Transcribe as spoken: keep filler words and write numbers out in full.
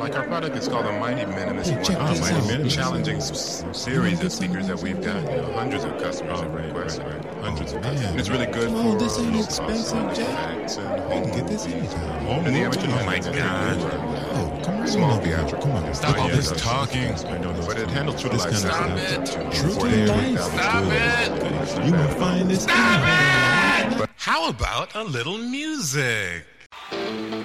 like our product is called the Mighty Minimus Hey, one. check Oh, this Mighty out. Minimus. Challenging s- series of speakers that we've got. You know, hundreds of customers Oh, have right, requested. right, right. Hundreds Oh, of man. customers. And it's really good Come for on, this ain't uh, expensive, Jack. effects and You home can get this movies. anytime. Home and the amateur. Oh my God. Oh, come right Small on up here. theatrical. Come on. Stop all Yeah, this that's- talking. that's- I know those- But it handles true to this life. kind of Stop stuff. it. True to forty-eight life. thousand. Stop Good. it. You won't find this. Stop it. How about a little music?